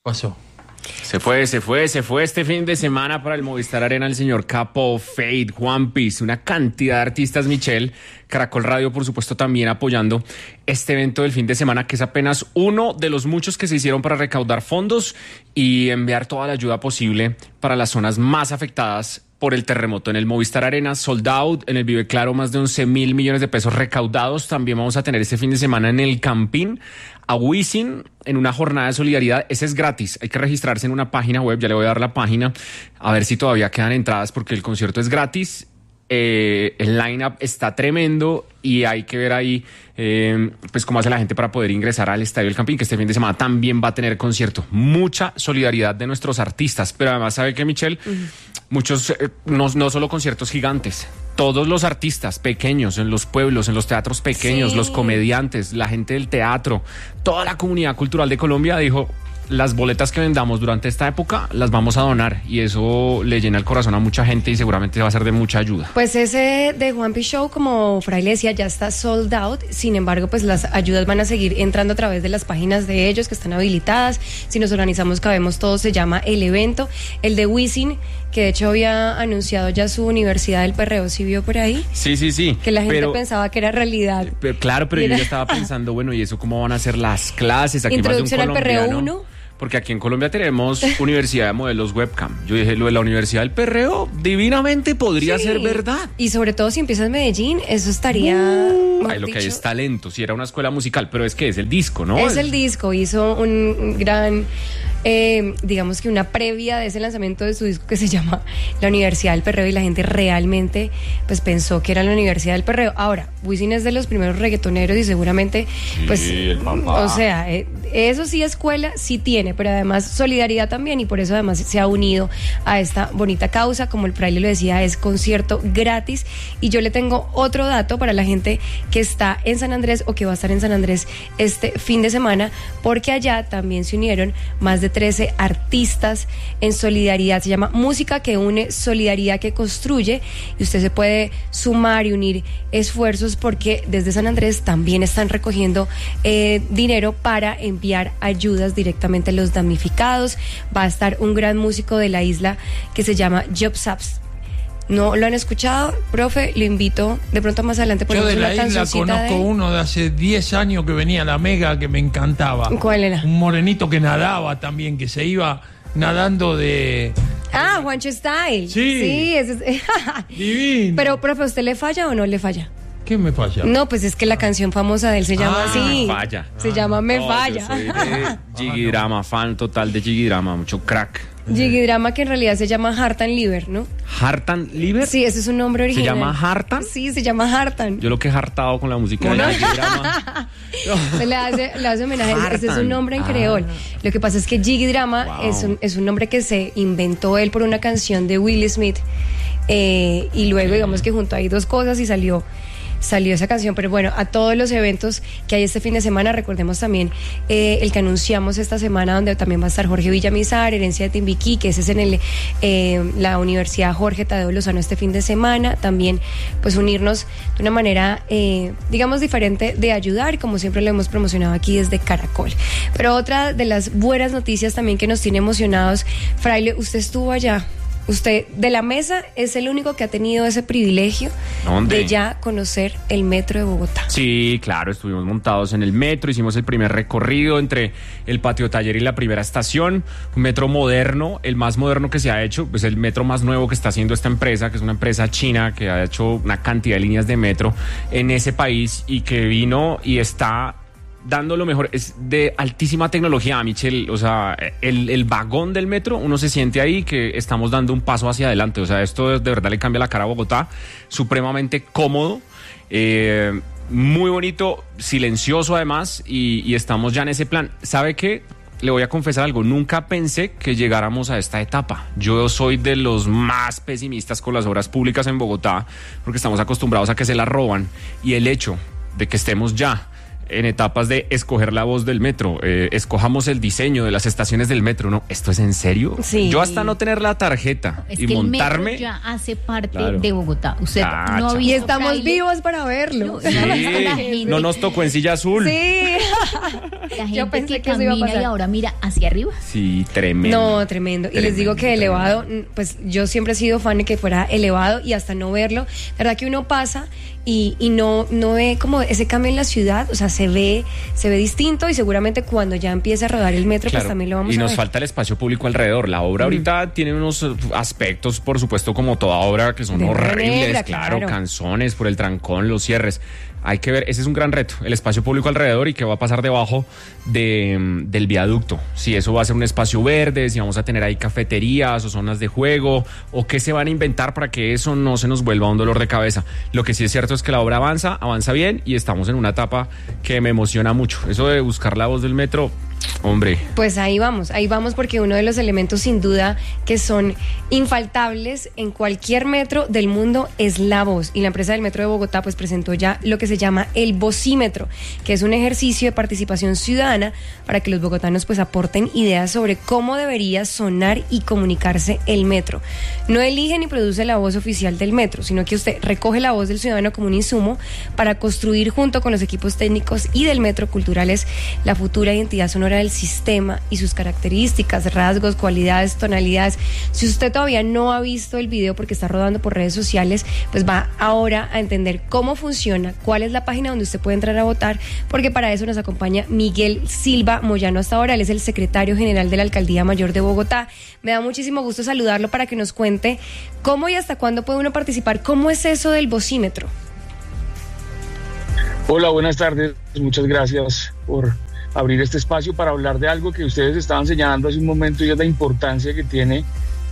Pasó. Se fue este fin de semana para el Movistar Arena el señor Capo, Fade, One Piece, una cantidad de artistas, Michelle. Caracol Radio, por supuesto, también apoyando este evento del fin de semana, que es apenas uno de los muchos que se hicieron para recaudar fondos y enviar toda la ayuda posible para las zonas más afectadas por el terremoto. En el Movistar Arena, sold out, en el Vive Claro, más de 11,000 millones de pesos recaudados. También vamos a tener este fin de semana en el Campín a Wisin en una jornada de solidaridad. Ese es gratis, hay que registrarse en una página web, ya le voy a dar la página, a ver si todavía quedan entradas porque el concierto es gratis. El line-up está tremendo y hay que ver ahí pues cómo hace la gente para poder ingresar al Estadio del Campín, que este fin de semana también va a tener concierto. Mucha solidaridad de nuestros artistas, pero además, ¿sabe qué, Michelle? Muchos, no solo conciertos gigantes, todos los artistas pequeños en los pueblos, en los teatros pequeños, los comediantes, la gente del teatro, toda la comunidad cultural de Colombia dijo: las boletas que vendamos durante esta época las vamos a donar, y eso le llena el corazón a mucha gente y seguramente va a ser de mucha ayuda. Pues ese de One Piece Show, como Fray le decía, ya está sold out. Sin embargo, pues las ayudas van a seguir entrando a través de las páginas de ellos que están habilitadas. Si nos organizamos, cabemos todos, se llama el evento. El de Wisin, que de hecho había anunciado ya su Universidad del Perreo, ¿sí vio por ahí? Sí. Que la gente pensaba que era realidad. Claro, pero yo ya estaba pensando, bueno, ¿y eso cómo van a ser las clases? Aquí Introducción más de un al Perreo colombiano, 1. Porque aquí en Colombia tenemos Universidad de Modelos Webcam. Yo dije, lo de la Universidad del Perreo divinamente podría ser verdad. Y sobre todo si empiezas en Medellín, eso estaría... Lo que hay es talento. Si era una escuela musical, pero es que es el disco, ¿no? Es el disco. Hizo un gran... digamos que una previa de ese lanzamiento de su disco que se llama La Universidad del Perreo, y la gente realmente pues pensó que era la Universidad del Perreo. Ahora, Wisin es de los primeros reggaetoneros y seguramente pues el papá. O sea, eso sí, escuela sí tiene, pero además solidaridad también, y por eso además se ha unido a esta bonita causa. Como el fraile lo decía, es concierto gratis. Y yo le tengo otro dato para la gente que está en San Andrés o que va a estar en San Andrés este fin de semana, porque allá también se unieron más de 13 artistas en solidaridad. Se llama Música que Une, Solidaridad que Construye, y usted se puede sumar y unir esfuerzos, porque desde San Andrés también están recogiendo dinero para enviar ayudas directamente a los damnificados. Va a estar un gran músico de la isla que se llama Job Saps. ¿No lo han escuchado, profe? Lo invito de pronto más adelante. Yo de la isla conozco uno de hace 10 años que venía a la Mega, que me encantaba. ¿Cuál era? Un morenito que nadaba también, que se iba nadando de... Juancho Style. Sí, ese es... divino. Pero, profe, ¿usted le falla o no le falla? ¿Qué me falla? No, pues es que la canción famosa de él se llama así. Falla. Se llama Me Falla. Yo soy de Jiggy Drama, fan total de Jiggy Drama, mucho crack. Jiggy Drama, que en realidad se llama Hartan Liver, ¿no? ¿Hartan Liver? Sí, ese es un nombre original. ¿Se llama Hartan? Sí, se llama Hartan. Yo lo que he hartado con la música de Jiggy Drama. Se le hace homenaje. Hartan. Ese es un nombre en creol. Lo que pasa es que Jiggy Drama es un nombre que se inventó él por una canción de Will Smith. Y luego, digamos que juntó ahí dos cosas y salió esa canción. Pero bueno, a todos los eventos que hay este fin de semana, recordemos también el que anunciamos esta semana, donde también va a estar Jorge Villamizar, Herencia de Timbiquí, que ese es en la Universidad Jorge Tadeo Lozano este fin de semana. También pues unirnos de una manera digamos diferente de ayudar, como siempre lo hemos promocionado aquí desde Caracol. Pero otra de las buenas noticias también que nos tiene emocionados, fraile, usted estuvo allá. Usted de la mesa es el único que ha tenido ese privilegio de ya conocer el metro de Bogotá. Sí, claro, estuvimos montados en el metro, hicimos el primer recorrido entre el patio taller y la primera estación. Un metro moderno, el más moderno que se ha hecho, pues el metro más nuevo que está haciendo esta empresa, que es una empresa china que ha hecho una cantidad de líneas de metro en ese país y que vino y está dando lo mejor. Es de altísima tecnología, Michelle. O sea, el vagón del metro, uno se siente ahí que estamos dando un paso hacia adelante. O sea, esto de verdad le cambia la cara a Bogotá. Supremamente cómodo, muy bonito, silencioso además, y estamos ya en ese plan. ¿Sabe qué? Le voy a confesar algo, nunca pensé que llegáramos a esta etapa. Yo soy de los más pesimistas con las obras públicas en Bogotá, porque estamos acostumbrados a que se las roban, y el hecho de que estemos ya en etapas de escoger la voz del metro, escojamos el diseño de las estaciones del metro, ¿no? ¿Esto es en serio? Sí. Yo hasta no tener la tarjeta Es y que montarme... el metro ya hace parte Claro. de Bogotá. Usted no ha Y visto estamos tráiler. vivos para verlo. No, Sí, la gente- no nos tocó en silla azul. Sí. La Yo gente pensé que que eso iba a camina y pasar. ahora mira hacia arriba. Sí, tremendo. No, tremendo. Y les digo que elevado, pues yo siempre he sido fan de que fuera elevado y hasta no verlo. La verdad que uno pasa y no ve como ese cambio en la ciudad, o sea, se ve distinto y seguramente cuando ya empiece a rodar el metro, Claro, pues también lo vamos y a nos ver. falta el espacio público alrededor. La obra ahorita tiene unos aspectos, por supuesto, como toda obra, que son De obra horribles, negra, claro, claro. canzones por el trancón, los cierres. Hay que ver, ese es un gran reto, el espacio público alrededor y qué va a pasar debajo del viaducto. Si eso va a ser un espacio verde, si vamos a tener ahí cafeterías o zonas de juego, o qué se van a inventar para que eso no se nos vuelva un dolor de cabeza. Lo que sí es cierto es que la obra avanza bien y estamos en una etapa que me emociona mucho. Eso de buscar la voz del metro, hombre. Pues ahí vamos porque uno de los elementos sin duda que son infaltables en cualquier metro del mundo es la voz. Y la empresa del Metro de Bogotá pues presentó ya lo que se llama el vocímetro, que es un ejercicio de participación ciudadana para que los bogotanos pues aporten ideas sobre cómo debería sonar y comunicarse el metro. No elige ni produce la voz oficial del metro, sino que usted recoge la voz del ciudadano como un insumo para construir junto con los equipos técnicos y del Metro Culturales la futura identidad sonora del sistema y sus características, rasgos, cualidades, tonalidades. Si usted todavía no ha visto el video porque está rodando por redes sociales, pues va ahora a entender cómo funciona, cuál es la página donde usted puede entrar a votar, porque para eso nos acompaña Miguel Silva Moyano hasta ahora. Él es el secretario general de la Alcaldía Mayor de Bogotá. Me da muchísimo gusto saludarlo para que nos cuente cómo y hasta cuándo puede uno participar. ¿Cómo es eso del vocímetro? Hola, buenas tardes. Muchas gracias por abrir este espacio para hablar de algo que ustedes estaban señalando hace un momento, y es la importancia que tiene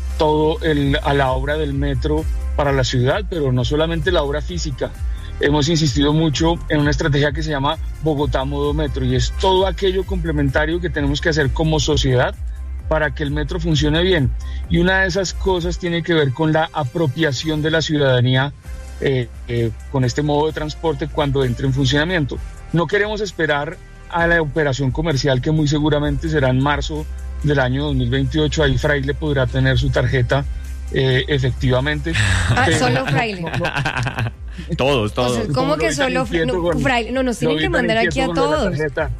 a la obra del metro para la ciudad, pero no solamente la obra física. Hemos insistido mucho en una estrategia que se llama Bogotá Modo Metro, y es todo aquello complementario que tenemos que hacer como sociedad para que el metro funcione bien. Y una de esas cosas tiene que ver con la apropiación de la ciudadanía con este modo de transporte cuando entre en funcionamiento. No queremos esperar a la operación comercial, que muy seguramente será en marzo del año 2028. Ahí Fraile podrá tener su tarjeta efectivamente. Solo Fraile. Todos. O sea, ¿cómo que solo Fraile? No, nos tienen que mandar aquí a todos.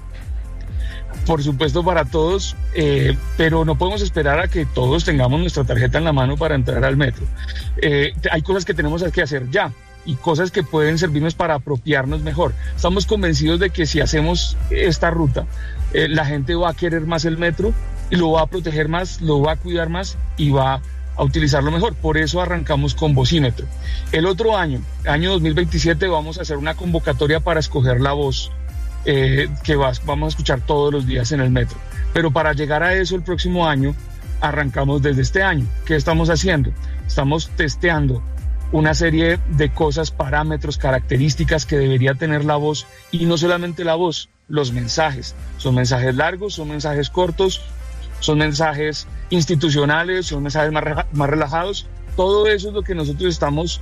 Por supuesto, para todos, pero no podemos esperar a que todos tengamos nuestra tarjeta en la mano para entrar al metro. Hay cosas que tenemos que hacer ya y cosas que pueden servirnos para apropiarnos mejor. Estamos convencidos de que si hacemos esta ruta, la gente va a querer más el metro y lo va a proteger más, lo va a cuidar más y va a utilizarlo mejor. Por eso arrancamos con vocímetro. El otro año 2027, vamos a hacer una convocatoria para escoger la voz que vamos a escuchar todos los días en el metro. Pero para llegar a eso el próximo año, arrancamos desde este año. ¿Qué estamos haciendo? Estamos testeando una serie de cosas, parámetros, características que debería tener la voz, y no solamente la voz, los mensajes. Son mensajes largos, son mensajes cortos, son mensajes institucionales, son mensajes más relajados. Todo eso es lo que nosotros estamos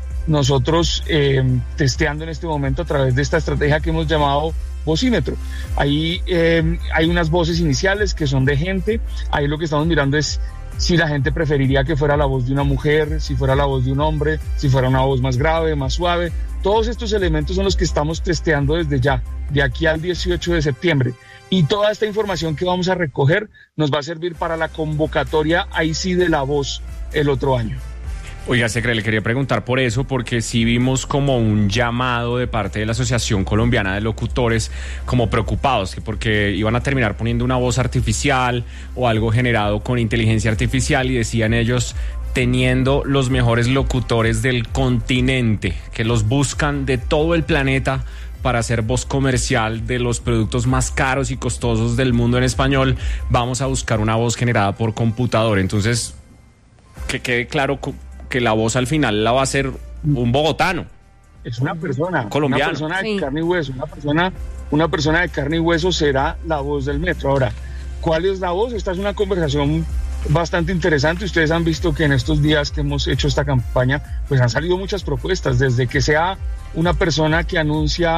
testeando en este momento a través de esta estrategia que hemos llamado vocímetro. Ahí hay unas voces iniciales que son de gente. Ahí lo que estamos mirando es si la gente preferiría que fuera la voz de una mujer, si fuera la voz de un hombre, si fuera una voz más grave, más suave. Todos estos elementos son los que estamos testeando desde ya, de aquí al 18 de septiembre. Y toda esta información que vamos a recoger nos va a servir para la convocatoria, ahí sí, de la voz el otro año. Oiga, Secre, le quería preguntar por eso, porque sí vimos como un llamado de parte de la Asociación Colombiana de Locutores, como preocupados, que porque iban a terminar poniendo una voz artificial o algo generado con inteligencia artificial, y decían ellos, teniendo los mejores locutores del continente, que los buscan de todo el planeta para hacer voz comercial de los productos más caros y costosos del mundo en español, vamos a buscar una voz generada por computador. Entonces, que quede claro que la voz al final la va a hacer un bogotano. Es una persona, colombiano. Una persona de Sí. carne y hueso, una persona de carne y hueso será la voz del metro. Ahora, ¿cuál es la voz? Esta es una conversación bastante interesante. Ustedes han visto que en estos días que hemos hecho esta campaña, pues han salido muchas propuestas, desde que sea una persona que anuncia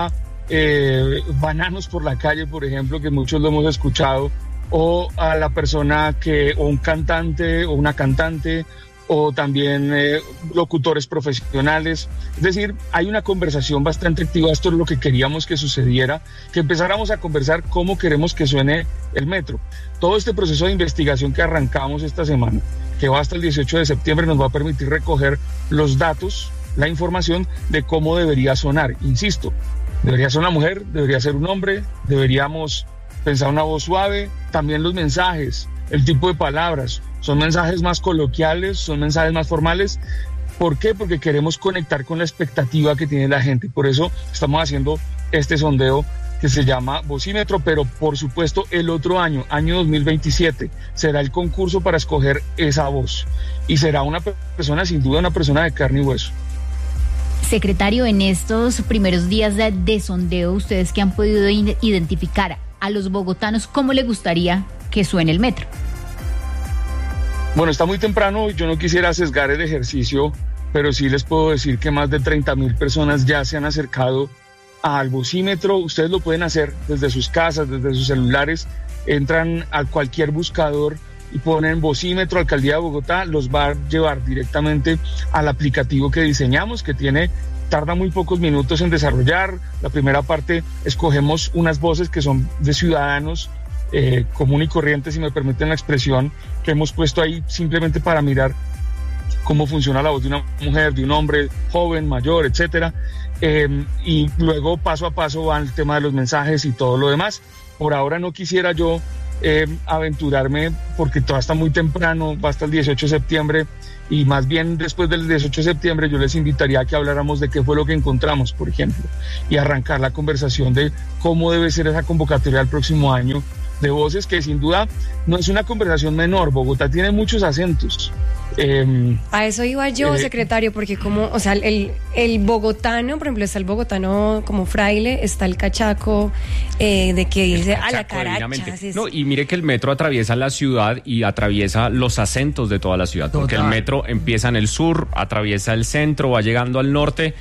bananos por la calle, por ejemplo, que muchos lo hemos escuchado, o a la persona o un cantante o una cantante, o también locutores profesionales. Es decir, hay una conversación bastante activa. Esto es lo que queríamos que sucediera, que empezáramos a conversar cómo queremos que suene el metro. Todo este proceso de investigación que arrancamos esta semana, que va hasta el 18 de septiembre, nos va a permitir recoger los datos, la información de cómo debería sonar. Insisto, debería ser una mujer, debería ser un hombre, deberíamos pensar una voz suave, también los mensajes, el tipo de palabras. ¿Son mensajes más coloquiales? ¿Son mensajes más formales? ¿Por qué? Porque queremos conectar con la expectativa que tiene la gente. Por eso estamos haciendo este sondeo que se llama Vocímetro, pero por supuesto el otro año 2027, será el concurso para escoger esa voz. Y será una persona, sin duda, una persona de carne y hueso. Secretario, en estos primeros días de sondeo, ustedes que han podido identificar a los bogotanos, ¿cómo les gustaría que suene el metro? Bueno, está muy temprano, yo no quisiera sesgar el ejercicio, pero sí les puedo decir que más de 30,000 personas ya se han acercado al Vocímetro. Ustedes lo pueden hacer desde sus casas, desde sus celulares, entran a cualquier buscador y ponen Vocímetro Alcaldía de Bogotá, los va a llevar directamente al aplicativo que diseñamos, que tarda muy pocos minutos en desarrollar. La primera parte, escogemos unas voces que son de ciudadanos común y corriente, si me permiten la expresión, que hemos puesto ahí simplemente para mirar cómo funciona la voz de una mujer, de un hombre, joven, mayor, etcétera. Y luego paso a paso va el tema de los mensajes y todo lo demás. Por ahora no quisiera yo aventurarme, porque todavía está muy temprano, va hasta el 18 de septiembre, y más bien después del 18 de septiembre yo les invitaría a que habláramos de qué fue lo que encontramos, por ejemplo, y arrancar la conversación de cómo debe ser esa convocatoria el próximo año de voces, que sin duda no es una conversación menor. Bogotá tiene muchos acentos. A eso iba yo, secretario, porque o sea, el bogotano, por ejemplo, está el bogotano como fraile, está el cachaco, de que dice a la caracha. No, y mire que el metro atraviesa la ciudad y atraviesa los acentos de toda la ciudad, porque el metro empieza en el sur, atraviesa el centro, va llegando al norte.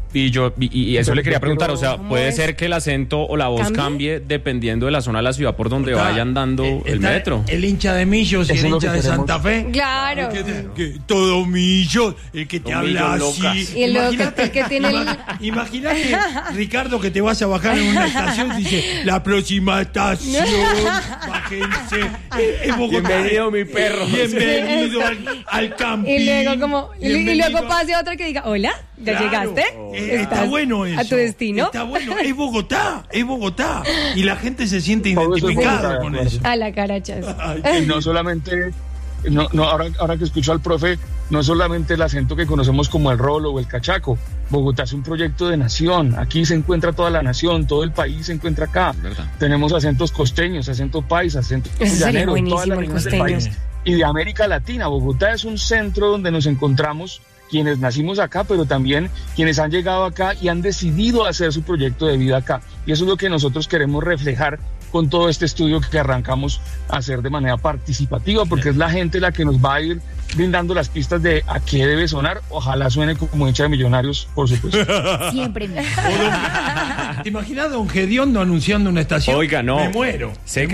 Y eso le quería preguntar, o sea, ¿puede ser que el acento o la voz cambie dependiendo de la zona de la ciudad por donde vayan dando el metro? El hincha de Millos y el hincha de Santa Fe. Claro. Todo Millos, el que te habla así. Y el que tiene Imagínate, Ricardo, que te vas a bajar en una estación y dice, la próxima estación, bájense. Bienvenido, mi perro. Bienvenido al camping. Y luego pase otro que diga, hola, ¿ya llegaste? Está bueno eso. ¿A tu destino? Está bueno, es Bogotá. Y la gente se siente identificada con eso. A la caracha. Y no solamente, ahora que escucho al profe, no solamente el acento que conocemos como el rolo o el cachaco. Bogotá es un proyecto de nación. Aquí se encuentra toda la nación, todo el país se encuentra acá. Tenemos acentos costeños, acento paisa, acento llanero, todas las regiones del país. Y de América Latina, Bogotá es un centro donde nos encontramos quienes nacimos acá, pero también quienes han llegado acá y han decidido hacer su proyecto de vida acá. Y eso es lo que nosotros queremos reflejar con todo este estudio que arrancamos a hacer de manera participativa, porque es la gente la que nos va a ir brindando las pistas de a qué debe sonar. Ojalá suene como hincha de Millonarios, por supuesto. Siempre. ¿Te imaginas don Gediondo anunciando una estación? Oiga, no. Me muero.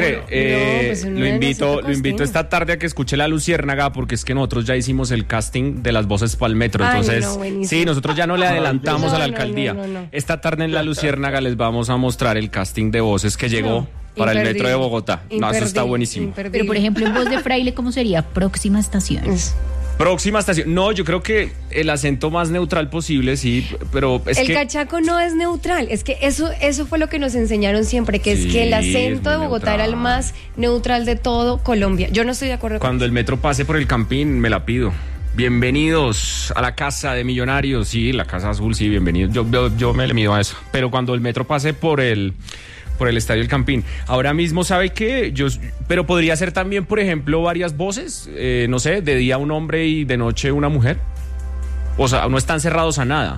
Lo invito esta tarde a que escuche La Luciérnaga, porque es que nosotros ya hicimos el casting de las voces para el metro. Entonces, sí, nosotros ya no le adelantamos a la alcaldía. No. Esta tarde en La Luciérnaga les vamos a mostrar el casting de voces que llegó para el metro de Bogotá. No, eso está buenísimo. Pero, por ejemplo, en voz de fraile, ¿cómo sería? Próxima estación. Próxima estación. No, yo creo que el acento más neutral posible, sí, pero es el cachaco no es neutral. Es que eso fue lo que nos enseñaron siempre, que es que el acento de Bogotá era el más neutral de todo Colombia. Yo no estoy de acuerdo Cuando el metro pase por el Campín, me la pido. Bienvenidos a la Casa de Millonarios. Sí, la Casa Azul, sí, bienvenidos. Yo me le mido a eso. Pero cuando el metro pase por el Estadio El Campín. Ahora mismo, ¿sabe qué? Pero podría ser también, por ejemplo, varias voces, no sé, de día un hombre y de noche una mujer. O sea, no están cerrados a nada.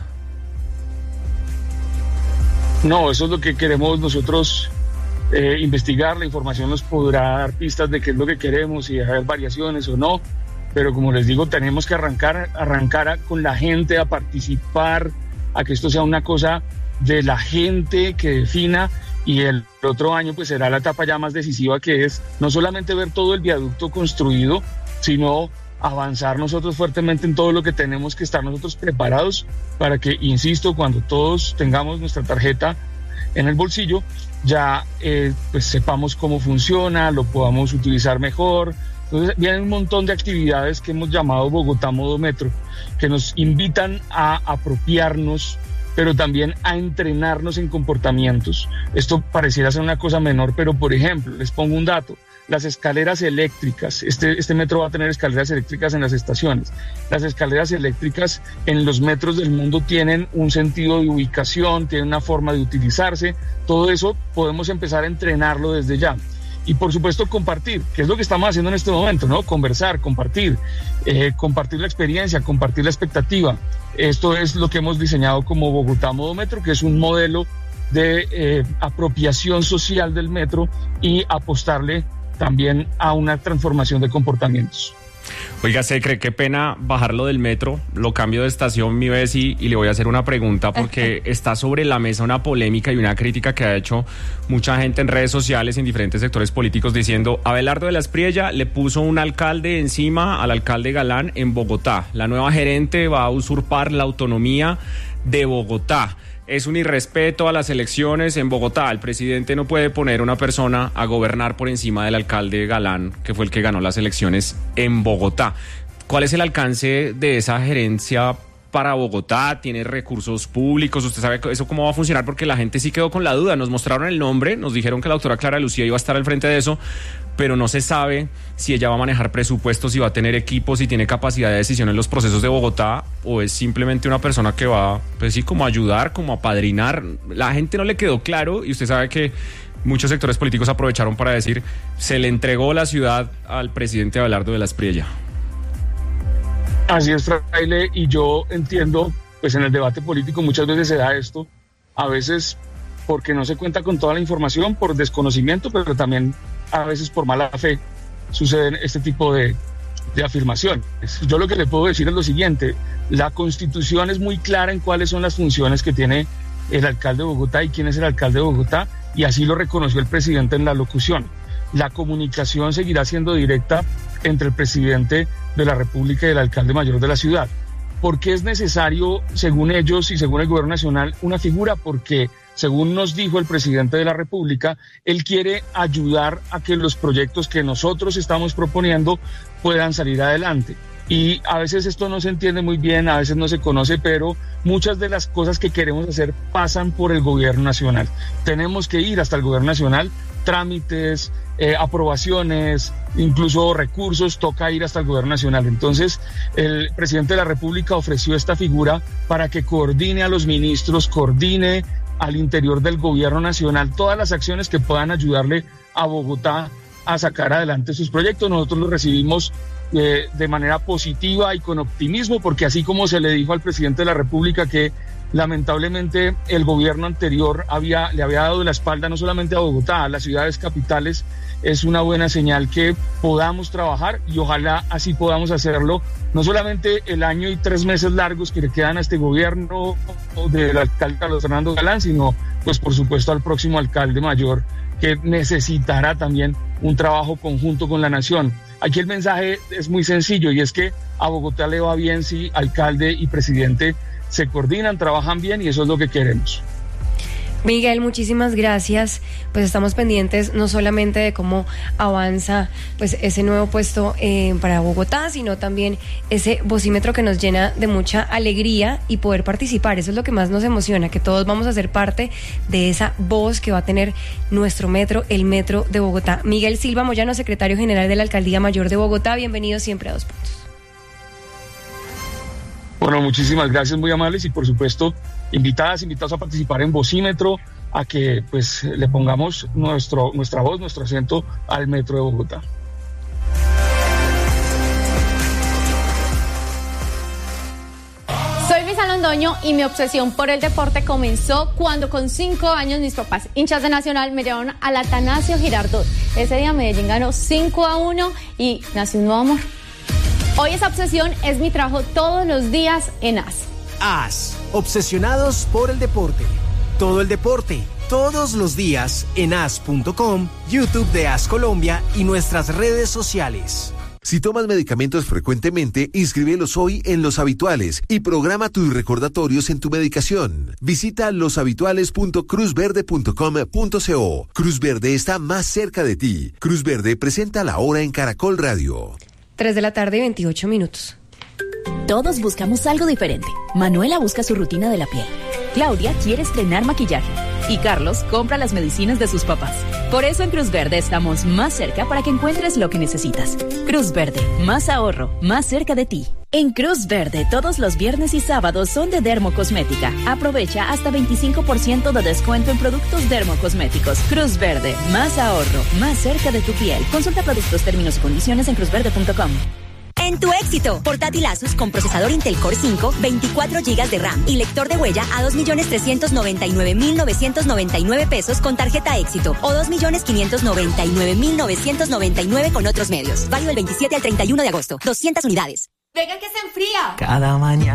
No, eso es lo que queremos nosotros investigar. La información nos podrá dar pistas de qué es lo que queremos, si hay variaciones o no. Pero como les digo, tenemos que arrancar con la gente a participar, a que esto sea una cosa de la gente que defina, y el otro año pues será la etapa ya más decisiva, que es no solamente ver todo el viaducto construido, sino avanzar nosotros fuertemente en todo lo que tenemos que estar nosotros preparados para que, insisto, cuando todos tengamos nuestra tarjeta en el bolsillo, ya pues sepamos cómo funciona, lo podamos utilizar mejor. Entonces vienen un montón de actividades que hemos llamado Bogotá Modo Metro, que nos invitan a apropiarnos, pero también a entrenarnos en comportamientos. Esto pareciera ser una cosa menor, pero por ejemplo, les pongo un dato: las escaleras eléctricas, este metro va a tener escaleras eléctricas en las estaciones. Las escaleras eléctricas en los metros del mundo tienen un sentido de ubicación, tienen una forma de utilizarse. Todo eso podemos empezar a entrenarlo desde ya. Y por supuesto compartir, que es lo que estamos haciendo en este momento, ¿no? Conversar, compartir la experiencia, compartir la expectativa. Esto es lo que hemos diseñado como Bogotá Modo Metro, que es un modelo de apropiación social del metro y apostarle también a una transformación de comportamientos. Oiga, Secre, qué pena bajarlo del metro, lo cambio de estación, mi Bessie, y le voy a hacer una pregunta porque está sobre la mesa una polémica y una crítica que ha hecho mucha gente en redes sociales, en diferentes sectores políticos, diciendo: Abelardo de la Espriella le puso un alcalde encima al alcalde Galán en Bogotá. La nueva gerente va a usurpar la autonomía de Bogotá. Es un irrespeto a las elecciones en Bogotá. El presidente no puede poner una persona a gobernar por encima del alcalde Galán, que fue el que ganó las elecciones en Bogotá. ¿Cuál es el alcance de esa gerencia para Bogotá? ¿Tiene recursos públicos? ¿Usted sabe eso cómo va a funcionar? Porque la gente sí quedó con la duda. Nos mostraron el nombre, nos dijeron que la doctora Clara Lucía iba a estar al frente de eso, pero no se sabe si ella va a manejar presupuestos, si va a tener equipos, si tiene capacidad de decisión en los procesos de Bogotá, o es simplemente una persona que va, pues sí, como a ayudar, como a padrinar. La gente no le quedó claro, y usted sabe que muchos sectores políticos aprovecharon para decir: se le entregó la ciudad al presidente Abelardo de la Espriella. Así es, Fraile, y yo entiendo, pues en el debate político muchas veces se da esto, a veces porque no se cuenta con toda la información, por desconocimiento, pero también a veces por mala fe suceden este tipo de afirmaciones. Yo lo que le puedo decir es lo siguiente: la Constitución es muy clara en cuáles son las funciones que tiene el alcalde de Bogotá y quién es el alcalde de Bogotá, y así lo reconoció el presidente en la locución. La comunicación seguirá siendo directa entre el presidente de la República y el alcalde mayor de la ciudad. ¿Por qué es necesario, según ellos y según el gobierno nacional, una figura? Porque, según nos dijo el presidente de la República, él quiere ayudar a que los proyectos que nosotros estamos proponiendo puedan salir adelante. Y a veces esto no se entiende muy bien, a veces no se conoce, pero muchas de las cosas que queremos hacer pasan por el gobierno nacional. Tenemos que ir hasta el gobierno nacional, trámites, aprobaciones, incluso recursos, toca ir hasta el gobierno nacional. Entonces, el presidente de la República ofreció esta figura para que coordine a los ministros, coordine al interior del gobierno nacional todas las acciones que puedan ayudarle a Bogotá a sacar adelante sus proyectos. Nosotros los recibimos de manera positiva y con optimismo, porque así como se le dijo al presidente de la República que lamentablemente el gobierno anterior le había dado la espalda no solamente a Bogotá, a las ciudades capitales, es una buena señal que podamos trabajar, y ojalá así podamos hacerlo, no solamente el año y 3 meses largos que le quedan a este gobierno del alcalde Carlos Fernando Galán, sino pues por supuesto al próximo alcalde mayor, que necesitará también un trabajo conjunto con la nación. Aquí el mensaje es muy sencillo, y es que a Bogotá le va bien si alcalde y presidente se coordinan, trabajan bien, y eso es lo que queremos. Miguel, muchísimas gracias. Pues estamos pendientes no solamente de cómo avanza pues ese nuevo puesto para Bogotá, sino también ese vocímetro que nos llena de mucha alegría y poder participar. Eso es lo que más nos emociona, que todos vamos a ser parte de esa voz que va a tener nuestro metro, el Metro de Bogotá. Miguel Silva Moyano, secretario general de la Alcaldía Mayor de Bogotá, bienvenido siempre a 2 Puntos. Bueno, muchísimas gracias, muy amables, y por supuesto invitados a participar en Vocímetro, a que pues le pongamos nuestra voz, nuestro acento al Metro de Bogotá. Soy Luisa Londoño y mi obsesión por el deporte comenzó cuando con 5 años mis papás, hinchas de Nacional, me llevaron al Atanasio Girardot. Ese día Medellín ganó 5-1 y nació un nuevo amor. Hoy esa obsesión es mi trabajo todos los días en AS. AS, obsesionados por el deporte. Todo el deporte, todos los días en as.com, YouTube de As Colombia y nuestras redes sociales. Si tomas medicamentos frecuentemente, inscríbelos hoy en Los Habituales y programa tus recordatorios en tu medicación. Visita loshabituales.cruzverde.com.co. Cruz Verde está más cerca de ti. Cruz Verde presenta la hora en Caracol Radio. 3:28 p.m. Todos buscamos algo diferente. Manuela busca su rutina de la piel. Claudia quiere estrenar maquillaje. Y Carlos compra las medicinas de sus papás. Por eso en Cruz Verde estamos más cerca para que encuentres lo que necesitas. Cruz Verde, más ahorro, más cerca de ti. En Cruz Verde, todos los viernes y sábados son de Dermocosmética. Aprovecha hasta 25% de descuento en productos dermocosméticos. Cruz Verde, más ahorro, más cerca de tu piel. Consulta productos, términos y condiciones en cruzverde.com. En tu éxito, portátil Asus con procesador Intel Core 5, 24 GB de RAM y lector de huella a 2.399.999 pesos con tarjeta éxito o 2.599.999 con otros medios. Válido del 27 al 31 de agosto. 200 unidades. Venga que se enfría. Cada mañana.